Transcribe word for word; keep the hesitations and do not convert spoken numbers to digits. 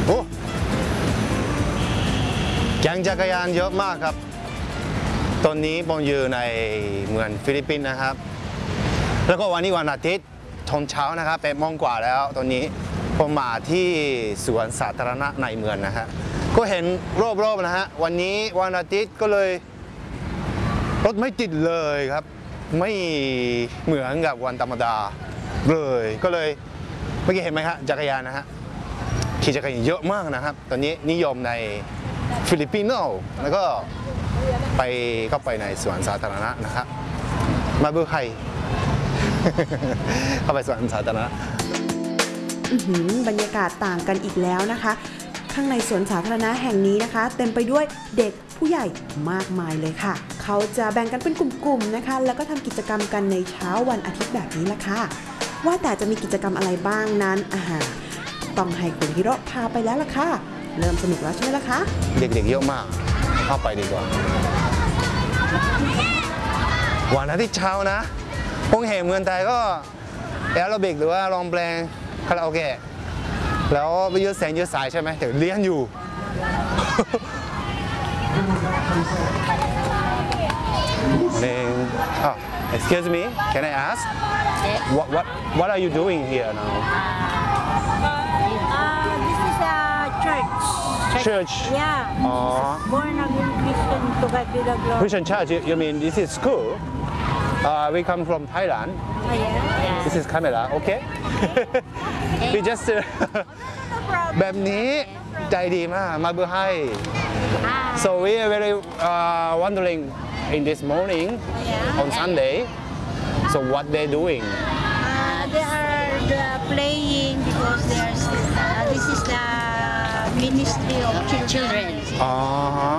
โอ้แก๊งจักรยานเยอะมากครับตอนนี้ผมอยู่ในเมืองฟิลิปปินส์นะครับแล้วก็วันนี้วันอาทิตย์ตอนเช้านะครับเป็นโมงกว่าแล้วตอนนี้ผมมาที่สวนสาธารณะในเมืองนะฮะก็เห็นรอบๆนะฮะวันนี้วันอาทิตย์ก็เลยรถไม่ติดเลยครับไม่เหมือนกับวันธรรมดาเลยก็เลยเมื่อกี้เห็นไหมฮะจักรยานนะฮะขี่จักรยานเยอะมากนะครับตอนนี้นิยมในฟิลิปปินส์แล้วก็ไปเข้าไปในสวนสาธารณะนะครับมาบุไฮ เข้าไปสวนสาธารณะบรรยากาศต่างกันอีกแล้วนะคะข้างในสวนสาธารณะแห่งนี้นะคะเต็มไปด้วยเด็กผู้ใหญ่มากมายเลยค่ะเขาจะแบ่งกันเป็นกลุ่มๆนะคะแล้วก็ทำกิจกรรมกันในเช้าวันอาทิตย์แบบนี้ละค่ะว่าแต่จะมีกิจกรรมอะไรบ้างนั้นอาหารต้องให้คุณฮิโร่พาไปแล้วล่ะค่ะเริ่มสนุกแล้วใช่ไหมล่ะคะเด็กๆเยอะมากเข้าไปดีกว่าวันอาทิตย์เช้านะพงเห็นเมืองไทยก็แอโรบิกหรือว่าร้องเพลงคาราโอเกะแล้วไปยืดแสงยืดสายใช่ไหมแต่เรียนอยู่ oh, excuse me can I ask what what what are you doing here now uh, this is a church church yeah oh born again Christian to God be the glory Christian church you, you mean this is school uh, we come from Thailand oh, yeah? this is camera okay we just แบบนี้ใจดีมากมาเบอร์ให้ so we are very uh, wondering in this morning yeah. on Sunday so what they doing uh, they are uh, playing because they are uh, this is the ministry of children อ๋อ